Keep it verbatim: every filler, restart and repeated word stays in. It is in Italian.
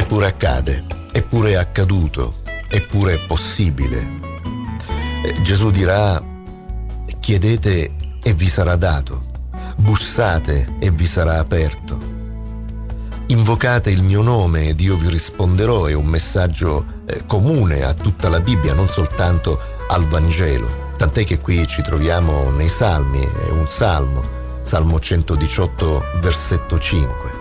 Eppure accade, eppure è accaduto, eppure è possibile. Gesù dirà: chiedete e vi sarà dato, bussate e vi sarà aperto, invocate il mio nome ed io vi risponderò. È un messaggio eh, comune a tutta la Bibbia, non soltanto al Vangelo, tant'è che qui ci troviamo nei Salmi, è un salmo, Salmo centodiciotto, versetto cinque.